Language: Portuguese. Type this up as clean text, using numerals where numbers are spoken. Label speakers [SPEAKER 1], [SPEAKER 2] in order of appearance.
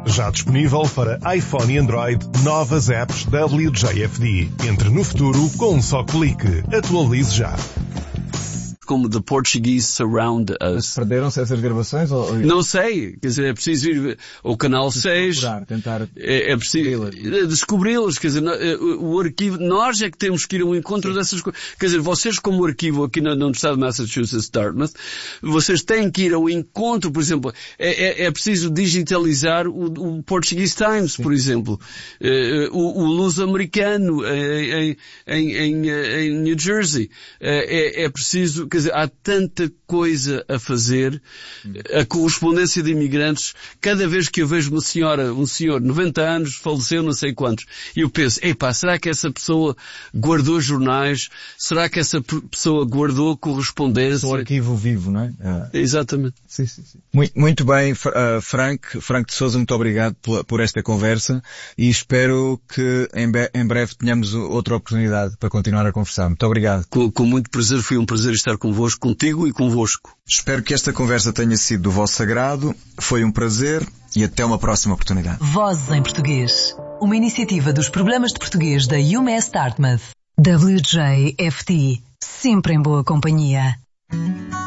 [SPEAKER 1] Já disponível para iPhone e Android, novas apps WJFD. Entre no futuro com um só clique. Atualize já.
[SPEAKER 2] Como The Portuguese Surround Us.
[SPEAKER 3] Mas perderam-se essas gravações? Ou...
[SPEAKER 2] Não sei, quer dizer, é preciso ir ao canal 6.
[SPEAKER 3] Tentar
[SPEAKER 2] é preciso descobri-las, quer dizer, o arquivo, nós é que temos que ir ao encontro dessas coisas. Quer dizer, vocês como arquivo aqui no estado de Massachusetts, Dartmouth, vocês têm que ir ao encontro, por exemplo, é preciso digitalizar o Portuguese Times, por exemplo, o Luso-Americano em New Jersey. É preciso, quer dizer, há tanta coisa a fazer. A correspondência de imigrantes, cada vez que eu vejo um senhor, 90 anos, faleceu não sei quantos, e eu penso, será que essa pessoa guardou jornais? Será que essa pessoa guardou correspondência?
[SPEAKER 3] O arquivo vivo, não é?
[SPEAKER 2] Exatamente.
[SPEAKER 3] Sim. Muito bem, Frank de Sousa, muito obrigado por esta conversa e espero que em breve tenhamos outra oportunidade para continuar a conversar. Muito obrigado.
[SPEAKER 2] Com muito prazer, foi um prazer estar convosco, contigo e convosco.
[SPEAKER 3] Espero que esta conversa tenha sido do vosso agrado. Foi um prazer e até uma próxima oportunidade.
[SPEAKER 4] Vozes em Português. Uma iniciativa dos Problemas de Português da UMass Dartmouth. WJFT. Sempre em boa companhia.